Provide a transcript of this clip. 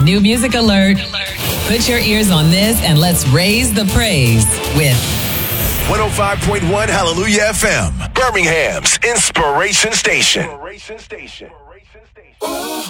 New music alert. Put your ears on this and let's raise the praise with 105.1 Hallelujah FM, Birmingham's Inspiration Station. Ooh,